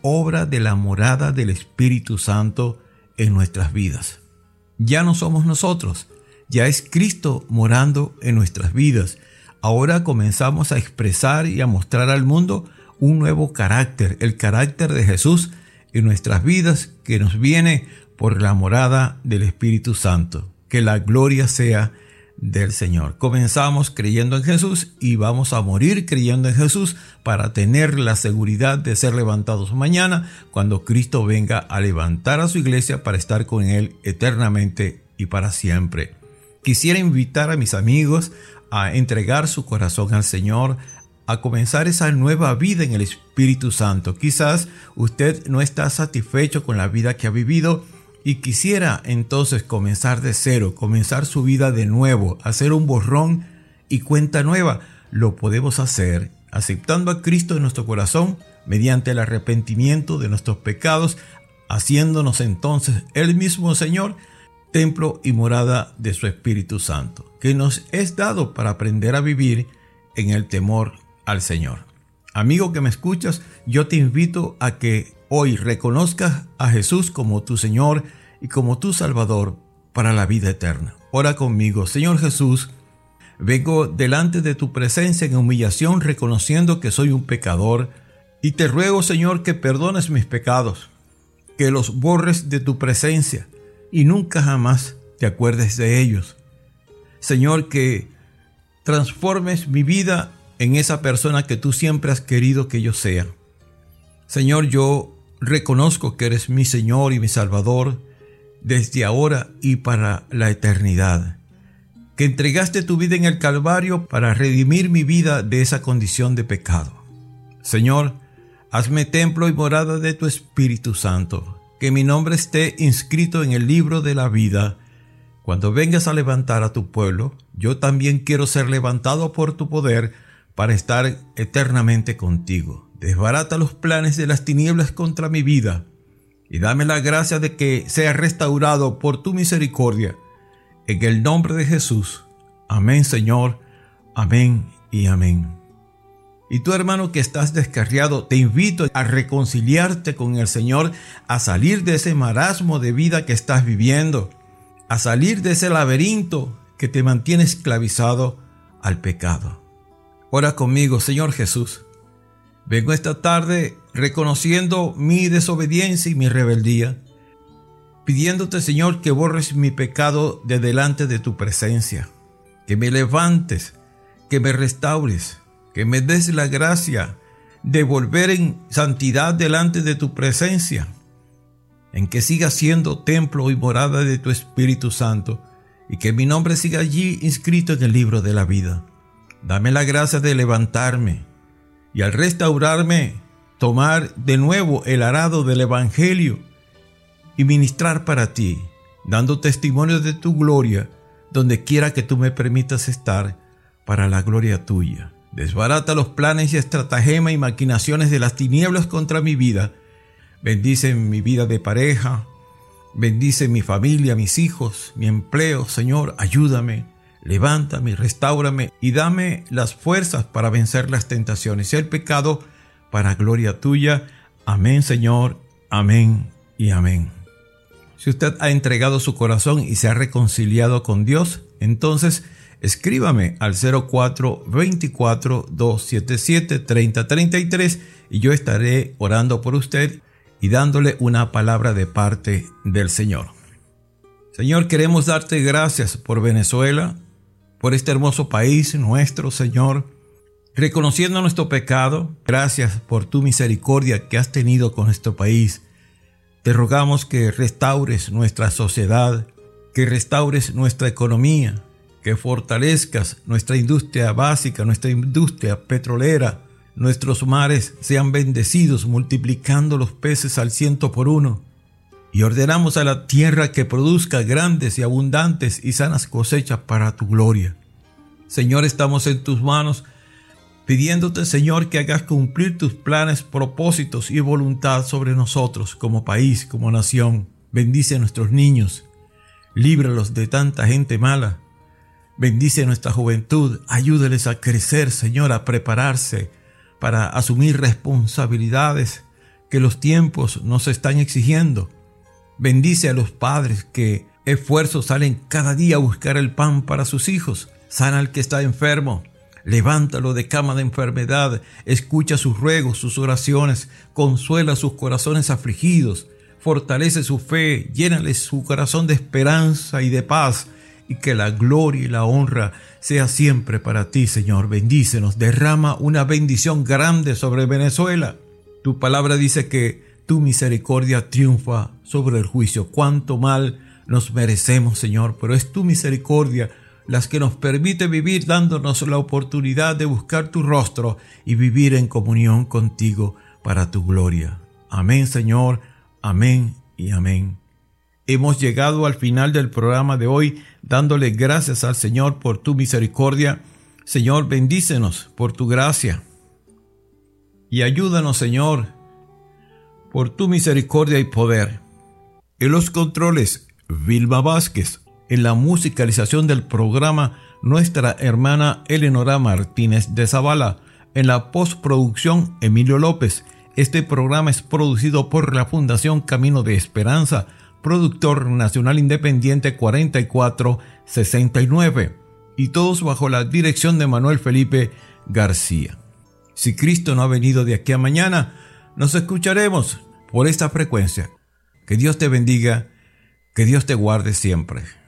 obra de la morada del Espíritu Santo en nuestras vidas. Ya no somos nosotros, ya es Cristo morando en nuestras vidas. Ahora comenzamos a expresar y a mostrar al mundo un nuevo carácter, el carácter de Jesús en nuestras vidas, que nos viene por la morada del Espíritu Santo. Que la gloria sea del Señor. Comenzamos creyendo en Jesús y vamos a morir creyendo en Jesús para tener la seguridad de ser levantados mañana cuando Cristo venga a levantar a su iglesia para estar con Él eternamente y para siempre. Quisiera invitar a mis amigos a entregar su corazón al Señor, a comenzar esa nueva vida en el Espíritu Santo. Quizás usted no está satisfecho con la vida que ha vivido y quisiera entonces comenzar de cero, comenzar su vida de nuevo, hacer un borrón y cuenta nueva. Lo podemos hacer aceptando a Cristo en nuestro corazón mediante el arrepentimiento de nuestros pecados, haciéndonos entonces Él mismo, Señor, templo y morada de su Espíritu Santo, que nos es dado para aprender a vivir en el temor al Señor. Amigo que me escuchas, yo te invito a que hoy reconozcas a Jesús como tu Señor y como tu Salvador para la vida eterna. Ora conmigo. Señor Jesús, vengo delante de tu presencia en humillación, reconociendo que soy un pecador, y te ruego, Señor, que perdones mis pecados, que los borres de tu presencia y nunca jamás te acuerdes de ellos. Señor, que transformes mi vida en esa persona que tú siempre has querido que yo sea. Señor, yo reconozco que eres mi Señor y mi Salvador desde ahora y para la eternidad. Que entregaste tu vida en el Calvario para redimir mi vida de esa condición de pecado. Señor, hazme templo y morada de tu Espíritu Santo. Que mi nombre esté inscrito en el libro de la vida. Cuando vengas a levantar a tu pueblo, yo también quiero ser levantado por tu poder para estar eternamente contigo. Desbarata los planes de las tinieblas contra mi vida y dame la gracia de que sea restaurado por tu misericordia. En el nombre de Jesús. Amén, Señor. Amén y amén. Y tú, hermano, que estás descarriado, te invito a reconciliarte con el Señor, a salir de ese marasmo de vida que estás viviendo, a salir de ese laberinto que te mantiene esclavizado al pecado. Ora conmigo. Señor Jesús, vengo esta tarde reconociendo mi desobediencia y mi rebeldía, pidiéndote, Señor, que borres mi pecado de delante de tu presencia, que me levantes, que me restaures, que me des la gracia de volver en santidad delante de tu presencia, en que siga siendo templo y morada de tu Espíritu Santo y que mi nombre siga allí inscrito en el libro de la vida. Dame la gracia de levantarme y al restaurarme, tomar de nuevo el arado del Evangelio y ministrar para ti, dando testimonio de tu gloria donde quiera que tú me permitas estar para la gloria tuya. Desbarata los planes y estratagemas y maquinaciones de las tinieblas contra mi vida. Bendice mi vida de pareja, bendice mi familia, mis hijos, mi empleo. Señor, ayúdame. Levántame, restáurame y dame las fuerzas para vencer las tentaciones y el pecado para gloria tuya. Amén, Señor. Amén y amén. Si usted ha entregado su corazón y se ha reconciliado con Dios, entonces escríbame al 04-24-277-3033 y yo estaré orando por usted y dándole una palabra de parte del Señor. Señor, queremos darte gracias por Venezuela, por este hermoso país nuestro, Señor, reconociendo nuestro pecado. Gracias por tu misericordia que has tenido con nuestro país. Te rogamos que restaures nuestra sociedad, que restaures nuestra economía, que fortalezcas nuestra industria básica, nuestra industria petrolera. Nuestros mares sean bendecidos, multiplicando los peces al 100 por 1. Y ordenamos a la tierra que produzca grandes y abundantes y sanas cosechas para tu gloria. Señor, estamos en tus manos, pidiéndote, Señor, que hagas cumplir tus planes, propósitos y voluntad sobre nosotros como país, como nación. Bendice a nuestros niños, líbralos de tanta gente mala. Bendice a nuestra juventud, ayúdales a crecer, Señor, a prepararse para asumir responsabilidades que los tiempos nos están exigiendo. Bendice a los padres que esfuerzos salen cada día a buscar el pan para sus hijos. Sana al que está enfermo. Levántalo de cama de enfermedad. Escucha sus ruegos, sus oraciones. Consuela sus corazones afligidos. Fortalece su fe. Llénale su corazón de esperanza y de paz. Y que la gloria y la honra sea siempre para ti, Señor. Bendícenos. Derrama una bendición grande sobre Venezuela. Tu palabra dice que tu misericordia triunfa sobre el juicio. Cuánto mal nos merecemos, Señor, pero es tu misericordia las que nos permite vivir, dándonos la oportunidad de buscar tu rostro y vivir en comunión contigo para tu gloria. Amén, Señor. Amén y amén. Hemos llegado al final del programa de hoy, dándole gracias al Señor por tu misericordia. Señor, bendícenos por tu gracia. Y ayúdanos, Señor, por tu misericordia y poder. En los controles, Vilma Vázquez. En la musicalización del programa, nuestra hermana Eleonora Martínez de Zavala. En la postproducción, Emilio López. Este programa es producido por la Fundación Camino de Esperanza, productor nacional independiente 4469. Y todos bajo la dirección de Manuel Felipe García. Si Cristo no ha venido de aquí a mañana, nos escucharemos por esta frecuencia. Que Dios te bendiga, que Dios te guarde siempre.